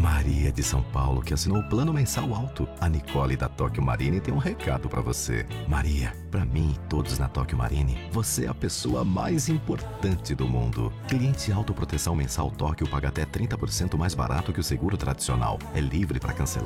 Maria de São Paulo, que assinou o plano mensal alto. A Nicole da Tóquio Marine tem um recado pra você. Maria, pra mim e todos na Tóquio Marine, você é a pessoa mais importante do mundo. Cliente autoproteção mensal Tóquio paga até 30% mais barato que o seguro tradicional. É livre pra cancelar